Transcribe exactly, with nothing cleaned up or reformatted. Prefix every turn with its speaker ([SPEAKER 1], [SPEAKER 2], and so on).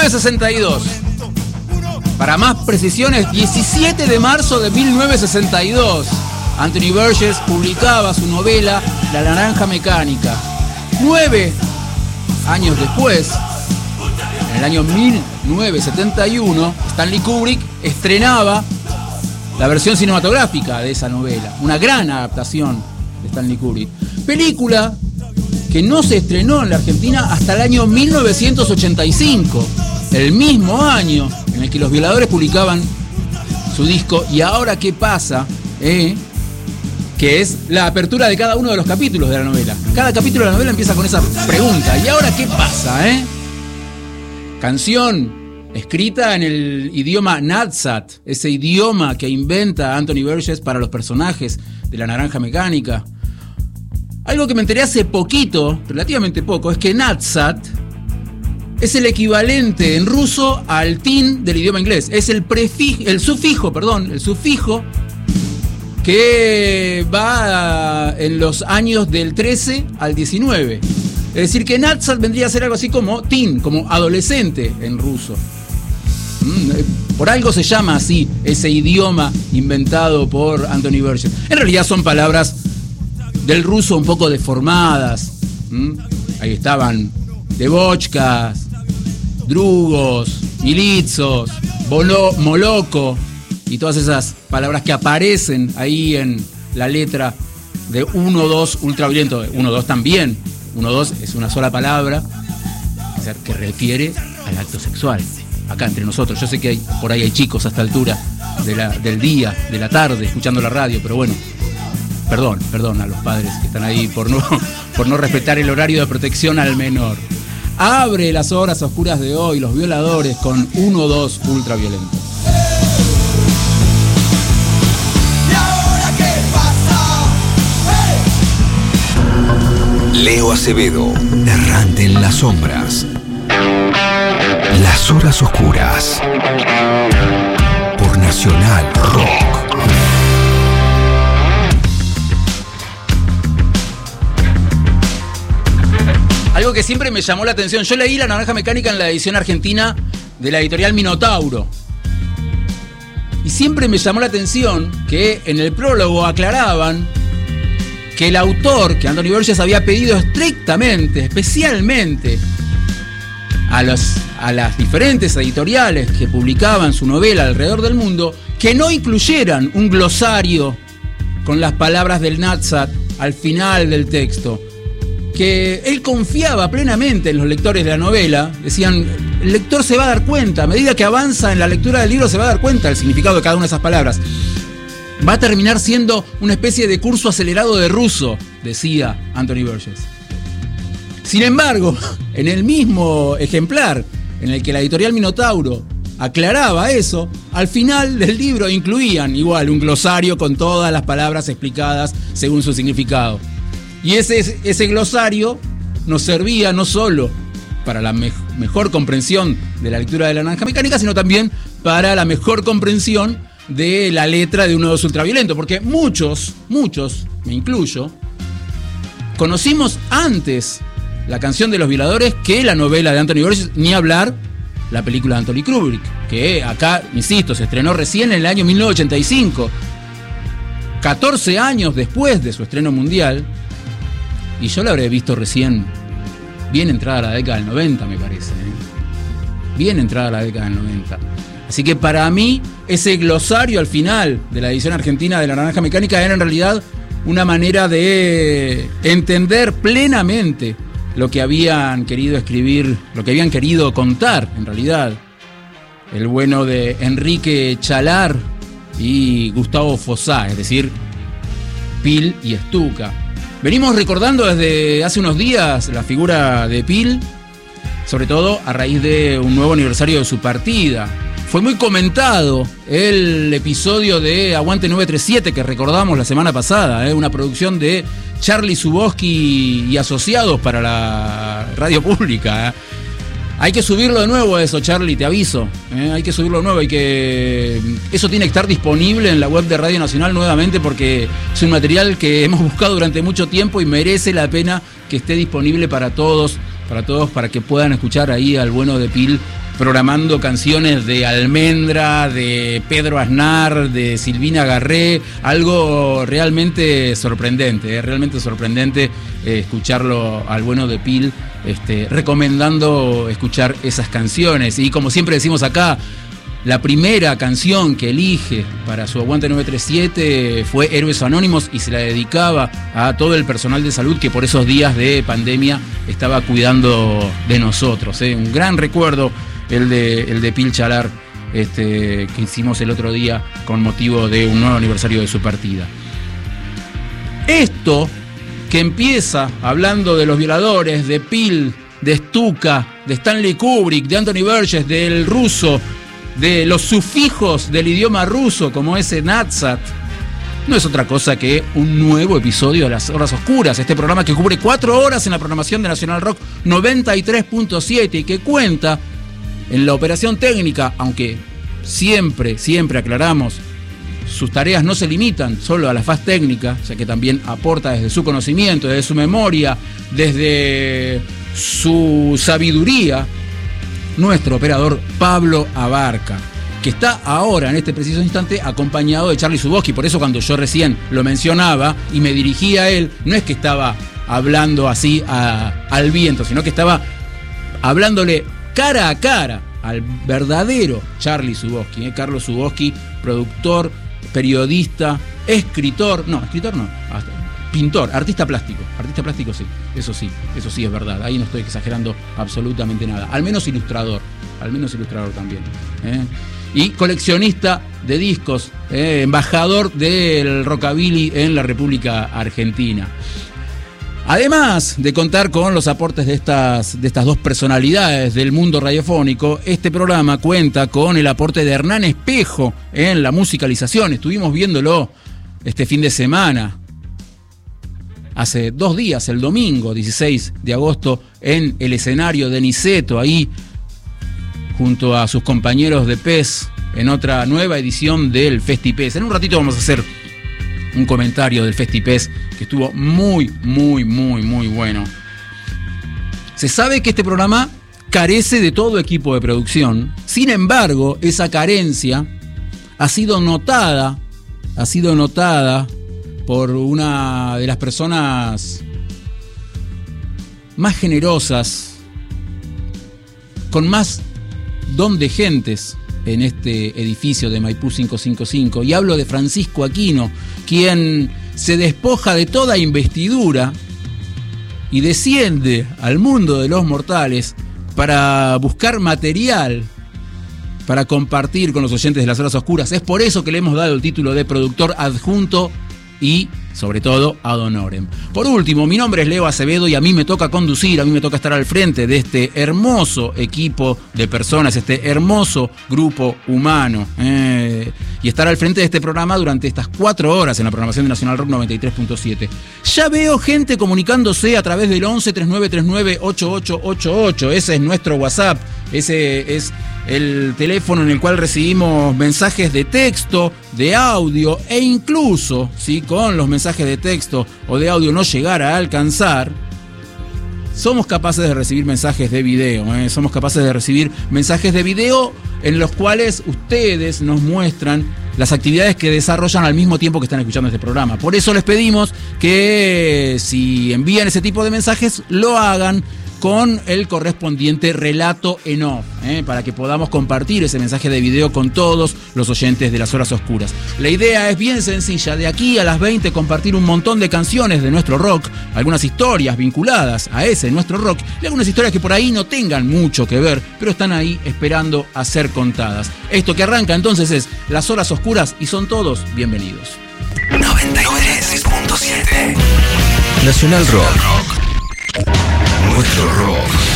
[SPEAKER 1] novecientos sesenta y dos. Para más precisiones, diecisiete de marzo de mil novecientos sesenta y dos, Anthony Burgess publicaba su novela La Naranja Mecánica. Nueve años después, en el año mil novecientos setenta y uno, Stanley Kubrick estrenaba la versión cinematográfica de esa novela, una gran adaptación de Stanley Kubrick. Película que no se estrenó en la Argentina hasta el año mil novecientos ochenta y cinco, el mismo año en el que Los Violadores publicaban su disco Y ahora qué pasa, eh? que es la apertura de cada uno de los capítulos de la novela. Cada capítulo de la novela empieza con esa pregunta: ¿y ahora qué pasa? Eh? Canción escrita en el idioma Nadsat, ese idioma que inventa Anthony Burgess para los personajes de La Naranja Mecánica. Algo que me enteré hace poquito, relativamente poco, es que Nadsat es el equivalente en ruso al tin del idioma inglés. Es el prefijo, el sufijo, perdón, el sufijo que va en los años del trece al diecinueve. Es decir, que Nadsat vendría a ser algo así como teen, como adolescente en ruso. Por algo se llama así ese idioma inventado por Anthony Burgess. En realidad son palabras del ruso un poco deformadas. Ahí estaban debochkas, drugos, militsos, bolo, moloco y todas esas palabras que aparecen ahí en la letra de uno dos ultraviolento. uno dos también. uno dos es una sola palabra que refiere al acto sexual. Acá entre nosotros, yo sé que hay, por ahí hay chicos a esta altura de la, del día, de la tarde, escuchando la radio, pero bueno, perdón, perdón a los padres que están ahí por no, por no respetar el horario de protección al menor. Abre las horas oscuras de hoy Los Violadores con uno dos ultraviolento.
[SPEAKER 2] Leo Acevedo, errante en las sombras. Las horas oscuras. Por Nacional Rock.
[SPEAKER 1] Algo que siempre me llamó la atención. Yo leí La Naranja Mecánica en la edición argentina de la editorial Minotauro. Y siempre me llamó la atención que en el prólogo aclaraban que el autor, que Anthony Burgess había pedido estrictamente, especialmente a, los, a las diferentes editoriales que publicaban su novela alrededor del mundo, que no incluyeran un glosario con las palabras del Nadsat al final del texto. Que él confiaba plenamente en los lectores de la novela. Decían, el lector se va a dar cuenta, a medida que avanza en la lectura del libro se va a dar cuenta del significado de cada una de esas palabras. Va a terminar siendo una especie de curso acelerado de ruso, decía Anthony Burgess. Sin embargo, en el mismo ejemplar en el que la editorial Minotauro aclaraba eso, al final del libro incluían igual un glosario con todas las palabras explicadas según su significado. Y ese, ese glosario nos servía no solo para la me- mejor comprensión de la lectura de La Naranja Mecánica, sino también para la mejor comprensión de la letra de uno dos ultraviolento, porque muchos, muchos, me incluyo, conocimos antes la canción de Los Violadores que la novela de Anthony Burgess, ni hablar la película de Anthony Kubrick, que acá, insisto, se estrenó recién en el año mil novecientos ochenta y cinco, catorce años después de su estreno mundial, y yo la habré visto recién, bien entrada la década del noventa, me parece, ¿eh? Bien entrada la década del noventa. Así que para mí, ese glosario al final de la edición argentina de La Naranja Mecánica era en realidad una manera de entender plenamente lo que habían querido escribir, lo que habían querido contar, en realidad, el bueno de Enrique Chalar y Gustavo Fossá, es decir, Pil y Stuka. Venimos recordando desde hace unos días la figura de Pil, sobre todo a raíz de un nuevo aniversario de su partida. Fue muy comentado el episodio de Aguante nueve tres siete que recordamos la semana pasada, ¿eh? Una producción de Charlie Zuboski y asociados para la radio pública. ¿eh? Hay que subirlo de nuevo eso, Charlie, te aviso. ¿eh? Hay que subirlo de nuevo, hay que... Eso tiene que estar disponible en la web de Radio Nacional nuevamente porque es un material que hemos buscado durante mucho tiempo y merece la pena que esté disponible para todos, para todos, para que puedan escuchar ahí al bueno de Pil programando canciones de Almendra, de Pedro Aznar, de Silvina Garré, algo realmente sorprendente, ¿eh? realmente sorprendente eh, escucharlo al bueno de Pil, este, recomendando escuchar esas canciones. Y como siempre decimos acá, la primera canción que elige para su Aguante nueve tres siete fue Héroes Anónimos y se la dedicaba a todo el personal de salud que por esos días de pandemia estaba cuidando de nosotros, ¿eh? Un gran recuerdo el de, el de Pil Chalar, este, que hicimos el otro día con motivo de un nuevo aniversario de su partida. Esto que empieza hablando de los violadores, de Pil, de Stuka, de Stanley Kubrick, de Anthony Burgess, del ruso, de los sufijos del idioma ruso como ese Natsat, no es otra cosa que un nuevo episodio de Las Horas Oscuras, este programa que cubre cuatro horas en la programación de Nacional Rock noventa y tres punto siete y que cuenta en la operación técnica, aunque siempre, siempre aclaramos, sus tareas no se limitan solo a la faz técnica, ya que también aporta desde su conocimiento, desde su memoria, desde su sabiduría, nuestro operador Pablo Abarca, que está ahora en este preciso instante acompañado de Charlie Zuboski. Por eso cuando yo recién lo mencionaba y me dirigía a él, no es que estaba hablando así a, al viento, sino que estaba hablándole cara a cara al verdadero Charlie Zuboski, ¿eh? Carlos Zuboski, productor, periodista, escritor, no, escritor no, hasta pintor, artista plástico, artista plástico sí, eso sí, eso sí es verdad, ahí no estoy exagerando absolutamente nada, al menos ilustrador, al menos ilustrador también, ¿eh? Y coleccionista de discos, ¿eh? Embajador del rockabilly en la República Argentina. Además de contar con los aportes de estas, de estas dos personalidades del mundo radiofónico, este programa cuenta con el aporte de Hernán Espejo en la musicalización, estuvimos viéndolo este fin de semana, hace dos días, el domingo dieciséis de agosto, en el escenario de Niceto, ahí junto a sus compañeros de P E S, en otra nueva edición del FestiPES. En un ratito vamos a hacer un comentario del FestiPES que estuvo muy, muy, muy, muy bueno. Se sabe que este programa carece de todo equipo de producción, sin embargo, esa carencia ha sido notada, ha sido notada por una de las personas más generosas, con más don de gentes en este edificio de Maipú quinientos cincuenta y cinco, y hablo de Francisco Aquino, quien se despoja de toda investidura y desciende al mundo de los mortales para buscar material para compartir con los oyentes de Las Horas Oscuras. Es por eso que le hemos dado el título de productor adjunto y, sobre todo, ad honorem. Por último, mi nombre es Leo Acevedo y a mí me toca conducir, a mí me toca estar al frente de este hermoso equipo de personas, este hermoso grupo humano, eh, y estar al frente de este programa durante estas cuatro horas en la programación de Nacional Rock noventa y tres punto siete. Ya veo gente comunicándose a través del once, treinta y nueve treinta y nueve, ochenta y ocho ochenta y ocho, ese es nuestro WhatsApp, ese es el teléfono en el cual recibimos mensajes de texto, de audio e incluso, si con los mensajes de texto o de audio no llegara a alcanzar, somos capaces de recibir mensajes de video, ¿eh? Somos capaces de recibir mensajes de video en los cuales ustedes nos muestran las actividades que desarrollan al mismo tiempo que están escuchando este programa. Por eso les pedimos que si envían ese tipo de mensajes, lo hagan con el correspondiente relato en off, ¿eh? Para que podamos compartir ese mensaje de video con todos los oyentes de Las Horas Oscuras. La idea es bien sencilla, de aquí a las veinte compartir un montón de canciones de nuestro rock, algunas historias vinculadas a ese nuestro rock, y algunas historias que por ahí no tengan mucho que ver, pero están ahí esperando a ser contadas. Esto que arranca entonces es Las Horas Oscuras y son todos bienvenidos.
[SPEAKER 2] noventa y tres punto siete Nacional Rock. Nuestro rock.